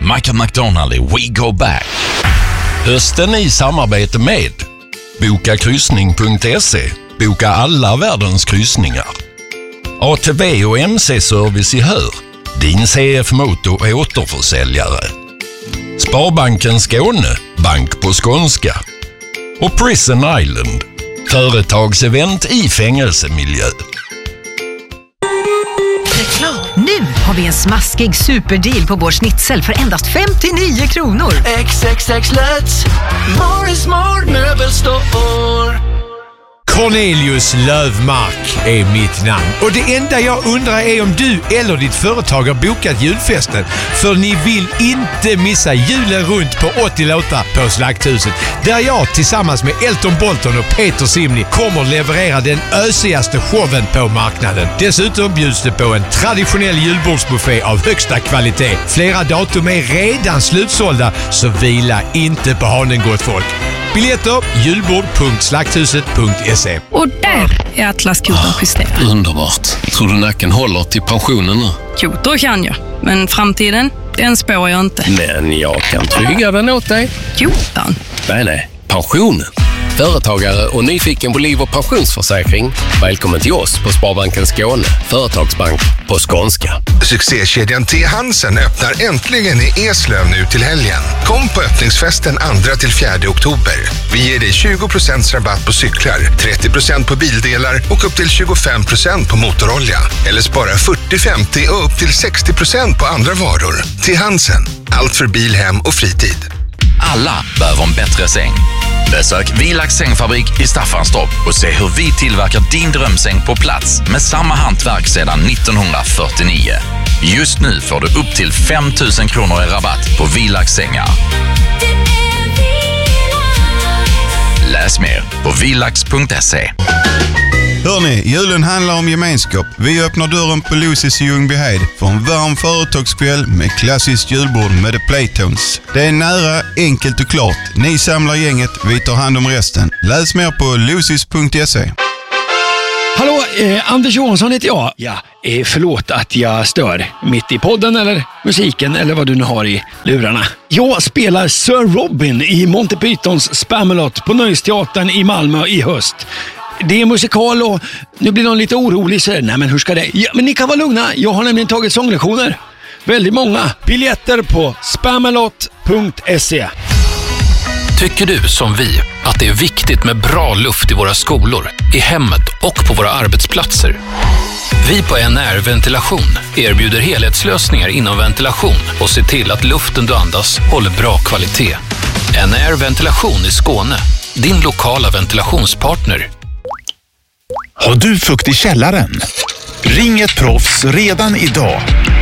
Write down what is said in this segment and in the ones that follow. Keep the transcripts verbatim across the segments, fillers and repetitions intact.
Michael McDonald i We Go Back. Hösten i samarbete med boka kryssning punkt se. Boka alla världens kryssningar. A T V och M C-service i Hör. Din C F Moto är återförsäljare. Sparbanken Skåne, bank på skånska. Och Prison Island, företagsevent i fängelsemiljö. Reklam. Nu har vi en smaskig superdeal på vår schnitzel för endast femtionio kronor. X X X Let's Morris Mord Möbelstore. Cornelius Lövmark är mitt namn. Och det enda jag undrar är om du eller ditt företag har bokat julfesten. För ni vill inte missa julen runt på åttio låtar på Slakthuset. Där jag tillsammans med Elton Bolton och Peter Simni kommer leverera den ösigaste showen på marknaden. Dessutom bjuds det på en traditionell julbordsbuffé av högsta kvalitet. Flera datum är redan slutsålda, så vila inte på hanen, gott folk. Biljetter julbord punkt slakthuset punkt se. Och där är Atlas-kotan justerad. Underbart. Tror du nacken håller till pensionen nu? Kotor kan jag, men framtiden, den spår jag inte. Men jag kan trygga den åt dig. Kotan? Nej, nej. Pensionen. Företagare och nyfiken på liv- och pensionsförsäkring. Välkommen till oss på Sparbanken Skåne. Företagsbank på skånska. Succékedjan T. Hansen öppnar äntligen i Eslöv nu till helgen. Kom på öppningsfesten andra till fjärde oktober. Vi ger dig tjugo procent rabatt på cyklar, trettio procent på bildelar och upp till tjugofem procent på motorolja. Eller spara fyrtio till femtio och upp till sextio procent på andra varor. T. Hansen. Allt för bil, hem och fritid. Alla behöver en bättre säng. Besök Vilax sängfabrik i Staffanstorp och se hur vi tillverkar din drömsäng på plats med samma hantverk sedan nittonhundrafyrtionio. Just nu får du upp till fem tusen kronor i rabatt på Vilax sängar. Läs mer på vilax punkt se. Hörrni, julen handlar om gemenskap. Vi öppnar dörren på Lucy's i Ljungbyhed för en varm företagskväll med klassiskt julbord med The Playtones. Det är nära, enkelt och klart. Ni samlar gänget, vi tar hand om resten. Läs mer på lucys punkt se. Hallå, eh, Anders Johansson heter jag. Ja, eh, förlåt att jag stör mitt i podden eller musiken eller vad du nu har i lurarna. Jag spelar Sir Robin i Monty Pythons Spamalot på Nöjesteatern i Malmö i höst. Det är musikal och nu blir någon lite orolig så nej men hur ska det? Ja, men ni kan vara lugna, jag har nämligen tagit sånglektioner. Väldigt många. Biljetter på spamalot punkt se. Tycker du som vi att det är viktigt med bra luft i våra skolor, i hemmet och på våra arbetsplatser? Vi på N R Ventilation erbjuder helhetslösningar inom ventilation och ser till att luften du andas håller bra kvalitet. N R Ventilation i Skåne, din lokala ventilationspartner. Har du fukt i källaren? Ring ett proffs redan idag.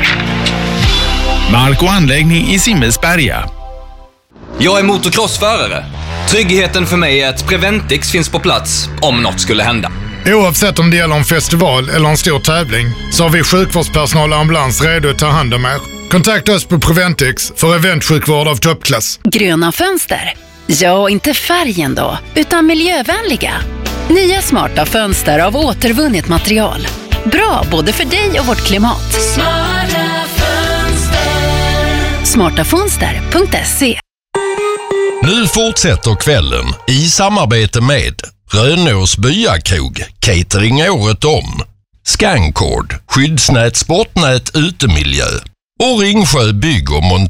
Mark- och anläggning i Simmelsberga. Jag är motocrossförare. Tryggheten för mig är att Preventix finns på plats om något skulle hända. Oavsett om det gäller en festival eller en stor tävling så har vi sjukvårdspersonal och ambulans redo att ta hand om er. Kontakta oss på Preventix för eventsjukvård av toppklass. Gröna fönster? Ja, inte färgen då, utan miljövänliga. Nya smarta fönster av återvunnet material. Bra både för dig och vårt klimat. Smarta fönster. smarta fönster punkt se. Nu fortsätter kvällen i samarbete med Rönås byakrog, catering året om, Scancord, skyddsnät, sportnät, utemiljö och Ringsjö bygg och montering.